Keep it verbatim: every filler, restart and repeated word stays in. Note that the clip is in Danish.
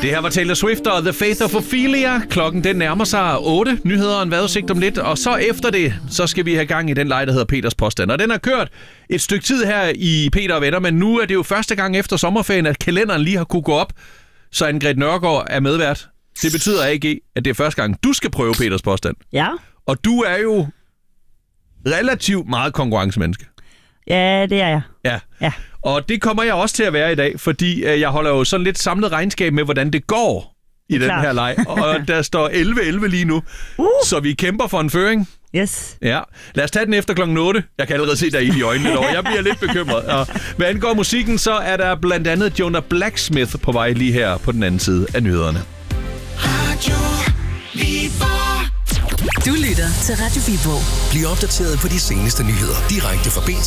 Det her var Taylor Swift og The Faith of Ophelia. Klokken den nærmer sig otte. Nyheder og en vejrudsigt om lidt. Og så efter det, så skal vi have gang i den leg, der hedder Peters Påstand. Og den har kørt et stykke tid her i Peter og Venner, men nu er det jo første gang efter sommerferien, at kalenderen lige har kunne gå op, så Anne-Grethe Nørgaard er medvært. Det betyder A G, at det er første gang, du skal prøve Peters Påstand. Ja. Og du er jo relativt meget konkurrencemenneske. Ja, det er jeg. Ja. Ja. Og det kommer jeg også til at være i dag, fordi jeg holder jo sådan lidt samlet regnskab med, hvordan det går i den Klart. her leg. Og der står elleve elleve lige nu, Uh. så vi kæmper for en føring. Yes. Ja, lad os tage den efter klokken otte. Jeg kan allerede se dig i øjnene derovre. Jeg bliver lidt bekymret. Og hvad angår musikken, så er der blandt andet Jonah Blacksmith på vej lige her på den anden side af nyhederne. Radio Viborg. Du lytter til Radio Viborg. Bliv opdateret på de seneste nyheder direkte fra B